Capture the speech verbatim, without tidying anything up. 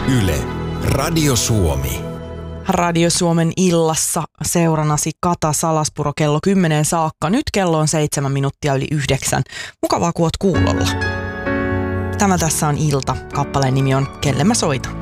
Yle, Radio Suomi. Radio Suomen illassa seuranasi Kata Salaspuro kello kymmeneen saakka. Nyt kello on seitsemän minuuttia yli yhdeksän. Mukavaa, kun oot kuulolla. Tämä tässä on Ilta. Kappaleen nimi on Kelle mä soitan.